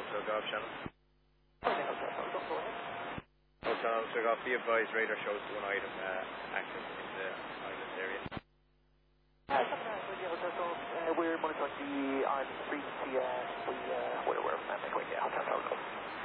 Hotel Golf Channel. Go ahead. Hotel Alpha Golf, be advised, radar shows one item active in the island area. We're monitoring the island frequency, we're aware of that. Hotel Golf.